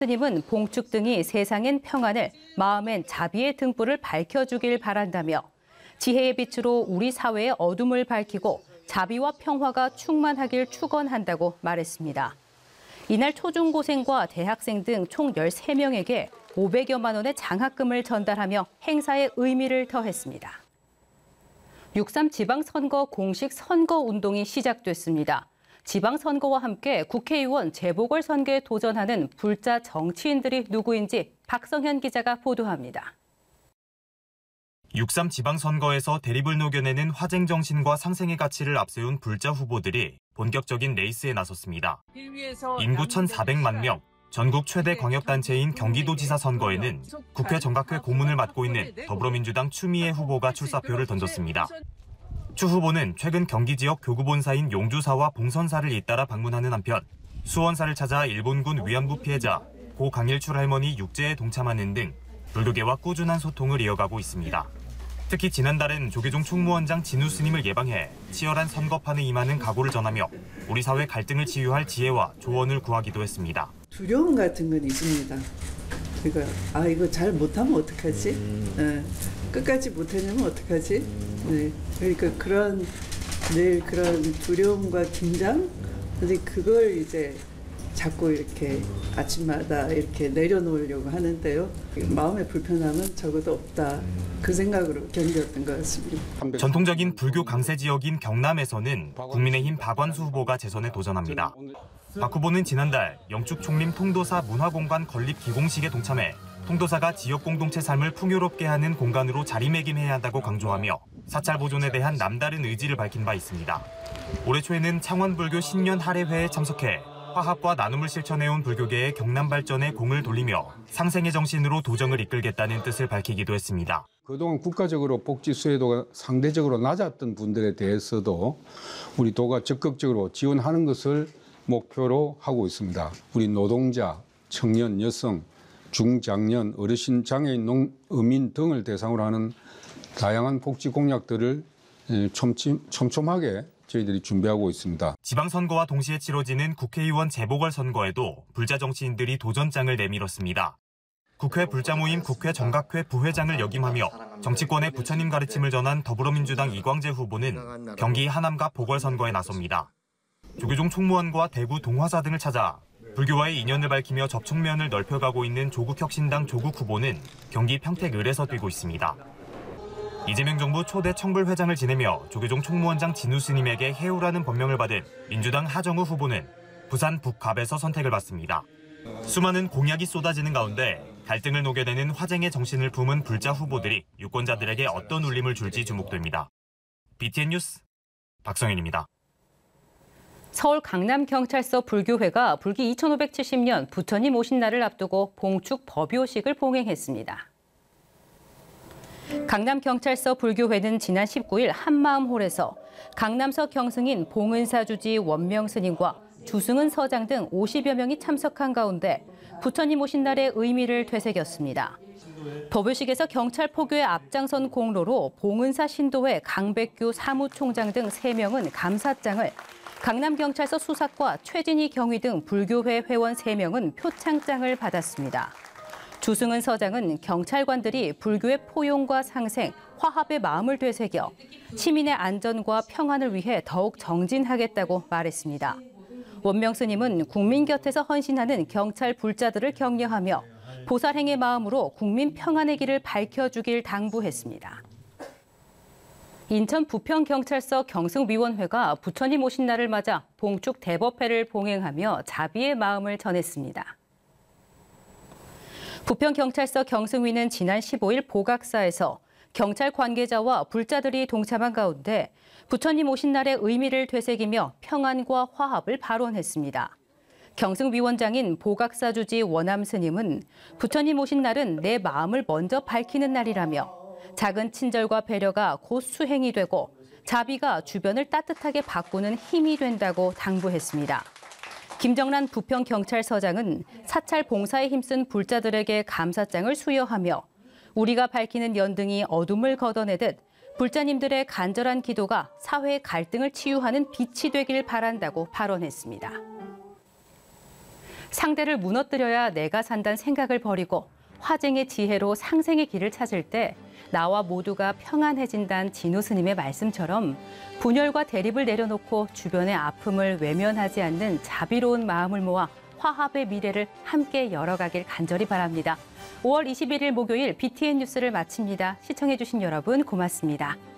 스님은 봉축 등이 세상엔 평안을, 마음엔 자비의 등불을 밝혀주길 바란다며 지혜의 빛으로 우리 사회의 어둠을 밝히고 자비와 평화가 충만하길 축원한다고 말했습니다. 이날 초중고생과 대학생 등 총 13명에게 500여만 원의 장학금을 전달하며 행사의 의미를 더했습니다. 6.3 지방선거 공식 선거운동이 시작됐습니다. 지방선거와 함께 국회의원 재보궐선거에 도전하는 불자 정치인들이 누구인지 박성현 기자가 보도합니다. 6.3 지방선거에서 대립을 녹여내는 화쟁 정신과 상생의 가치를 앞세운 불자 후보들이 본격적인 레이스에 나섰습니다. 인구 1,400만 명, 전국 최대 광역단체인 경기도지사 선거에는 국회 정각회 고문을 맡고 있는 더불어민주당 추미애 후보가 출사표를 던졌습니다. 추 후보는 최근 경기 지역 교구본사인 용주사와 봉선사를 잇따라 방문하는 한편 수원사를 찾아 일본군 위안부 피해자 고 강일출 할머니 육제에 동참하는 등 불교계와 꾸준한 소통을 이어가고 있습니다. 특히 지난달엔 조계종 총무원장 진우 스님을 예방해 치열한 선거판에 임하는 각오를 전하며 우리 사회 갈등을 치유할 지혜와 조언을 구하기도 했습니다. 두려움 같은 건 있습니다. 이거 잘 못하면 어떡하지? 끝까지 못하냐면 어떡하지? 네. 그러니까 늘 그런 두려움과 긴장, 그걸 이제 자꾸 이렇게 아침마다 이렇게 내려놓으려고 하는데요. 마음의 불편함은 적어도 없다. 그 생각으로 견뎠던 것 같습니다. 전통적인 불교 강세 지역인 경남에서는 국민의힘 박완수 후보가 재선에 도전합니다. 박 후보는 지난달 영축 총림 통도사 문화공간 건립 기공식에 동참해 통도사가 지역 공동체 삶을 풍요롭게 하는 공간으로 자리매김해야 한다고 강조하며 사찰 보존에 대한 남다른 의지를 밝힌 바 있습니다. 올해 초에는 창원불교 신년 할애회에 참석해 화합과 나눔을 실천해온 불교계의 경남 발전에 공을 돌리며 상생의 정신으로 도정을 이끌겠다는 뜻을 밝히기도 했습니다. 그동안 국가적으로 복지 수혜도가 상대적으로 낮았던 분들에 대해서도 우리 도가 적극적으로 지원하는 것을 목표로 하고 있습니다. 우리 노동자, 청년, 여성, 중장년, 어르신, 장애인, 어민 등을 대상으로 하는 다양한 복지 공약들을 촘촘하게 저희들이 준비하고 있습니다. 지방선거와 동시에 치러지는 국회의원 재보궐선거에도 불자 정치인들이 도전장을 내밀었습니다. 국회 불자 모임 국회 정각회 부회장을 역임하며 정치권의 부처님 가르침을 전한 더불어민주당 이광재 후보는 경기 하남갑 보궐선거에 나섭니다. 조계종 총무원과 대구 동화사 등을 찾아 불교와의 인연을 밝히며 접촉면을 넓혀가고 있는 조국혁신당 조국 후보는 경기 평택을에서 뛰고 있습니다. 이재명 정부 초대 청불회장을 지내며 조계종 총무원장 진우 스님에게 해오라는 법명을 받은 민주당 하정우 후보는 부산 북갑에서 선택을 받습니다. 수많은 공약이 쏟아지는 가운데 갈등을 녹여내는 화쟁의 정신을 품은 불자 후보들이 유권자들에게 어떤 울림을 줄지 주목됩니다. BTN 뉴스 박성현입니다. 서울 강남경찰서 불교회가 불기 2570년 부처님 오신 날을 앞두고 봉축 법요식을 봉행했습니다. 강남경찰서 불교회는 지난 19일 한마음홀에서 강남서 경승인 봉은사 주지 원명스님과 주승은 서장 등 50여 명이 참석한 가운데 부처님 오신 날의 의미를 되새겼습니다. 법요식에서 경찰 포교에 앞장선 공로로 봉은사 신도회 강백규 사무총장 등 3명은 감사장을, 강남경찰서 수사과 최진희 경위 등 불교회 회원 3명은 표창장을 받았습니다. 주승은 서장은 경찰관들이 불교의 포용과 상생, 화합의 마음을 되새겨 시민의 안전과 평안을 위해 더욱 정진하겠다고 말했습니다. 원명 스님은 국민 곁에서 헌신하는 경찰 불자들을 격려하며 보살행의 마음으로 국민 평안의 길을 밝혀주길 당부했습니다. 인천 부평경찰서 경승위원회가 부처님 오신 날을 맞아 봉축 대법회를 봉행하며 자비의 마음을 전했습니다. 부평경찰서 경승위는 지난 15일 보각사에서 경찰 관계자와 불자들이 동참한 가운데 부처님 오신 날의 의미를 되새기며 평안과 화합을 발언했습니다. 경승위원장인 보각사 주지 원암 스님은 부처님 오신 날은 내 마음을 먼저 밝히는 날이라며 작은 친절과 배려가 곧 수행이 되고 자비가 주변을 따뜻하게 바꾸는 힘이 된다고 당부했습니다. 김정란 부평경찰서장은 사찰 봉사에 힘쓴 불자들에게 감사장을 수여하며 우리가 밝히는 연등이 어둠을 걷어내듯 불자님들의 간절한 기도가 사회의 갈등을 치유하는 빛이 되길 바란다고 발언했습니다. 상대를 무너뜨려야 내가 산다는 생각을 버리고 화쟁의 지혜로 상생의 길을 찾을 때 나와 모두가 평안해진다는 진우 스님의 말씀처럼 분열과 대립을 내려놓고 주변의 아픔을 외면하지 않는 자비로운 마음을 모아 화합의 미래를 함께 열어가길 간절히 바랍니다. 5월 21일 목요일 BTN 뉴스를 마칩니다. 시청해주신 여러분 고맙습니다.